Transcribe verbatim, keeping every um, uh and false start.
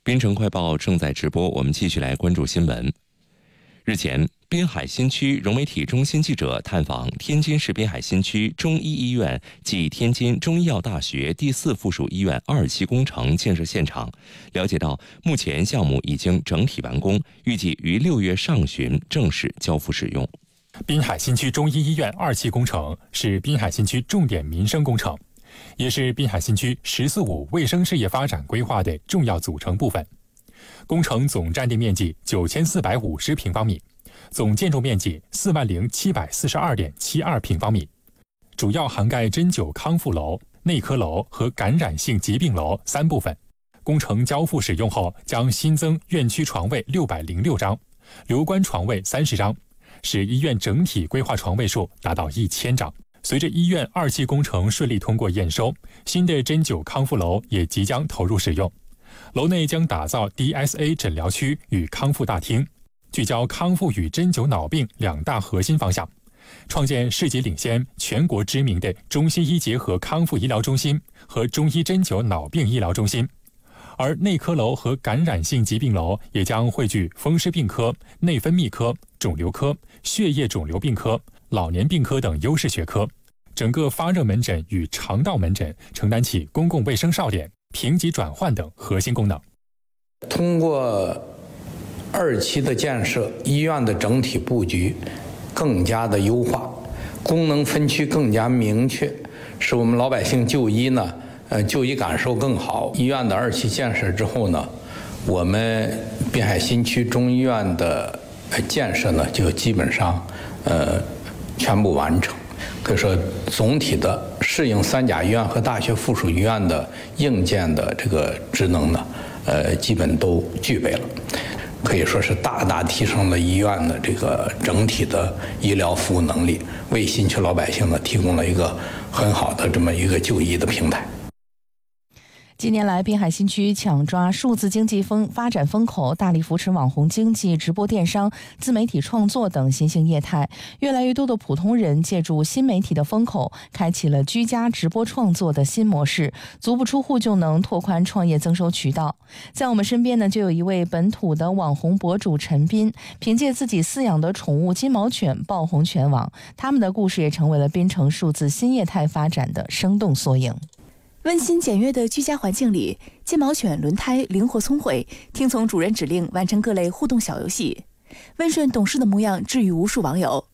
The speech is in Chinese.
滨城快报正在直播，我们继续来关注新闻。日前，滨海新区融媒体中心记者探访天津市滨海新区中医医院暨天津中医药大学第四附属医院二期工程建设现场，了解到，目前项目已经整体完工，预计于六月上旬正式交付使用。 滨海新区中医医院二期工程是滨海新区重点民生工程，也是滨海新区“十四五”卫生事业发展规划的重要组成部分。工程总占地面积九千四百五十平方米，总建筑面积四万零七百四十二点七二平方米，主要涵盖针灸康复楼、内科楼和感染性疾病楼三部分。工程交付使用后，将新增院区床位六百零六张，留观床位三十张，使医院整体规划床位数达到一千张。随着医院二期工程顺利通过验收，新的针灸康复楼也即将投入使用。楼内将打造 D S A 诊疗区与康复大厅，聚焦康复与针灸脑病两大核心方向，创建市级领先、全国知名的中西医结合康复医疗中心和中医针灸脑病医疗中心。而内科楼和感染性疾病楼也将汇聚风湿病科、内分泌科、肿瘤科、血液肿瘤病科、老年病科等优势学科，整个发热门诊与肠道门诊承担起公共卫生哨点、评级转换等核心功能。 通过二期的建设，医院的整体布局更加的优化，功能分区更加明确，使我们老百姓就医呢，呃，就医感受更好。医院的二期建设之后呢，我们滨海新区中医院的建设呢，就基本上呃全部完成。可以说，总体的适应三甲医院和大学附属医院的硬件的这个职能呢，呃，基本都具备了，可以说是大大提升了医院的这个整体的医疗服务能力，为新区老百姓呢提供了一个很好的这么一个就医的平台。 近年来，滨海新区抢抓数字经济风发展风口，大力扶持网红经济、直播电商、自媒体创作等新兴业态。越来越多的普通人借助新媒体的风口，开启了居家直播创作的新模式，足不出户就能拓宽创业增收渠道。在我们身边呢，就有一位本土的网红博主陈斌，凭借自己饲养的宠物金毛犬爆红全网，他们的故事也成为了滨城数字新业态发展的生动缩影。 温馨简约的居家环境里，金毛犬轮胎灵活聪慧，听从主人指令完成各类互动小游戏，温顺懂事的模样治愈无数网友。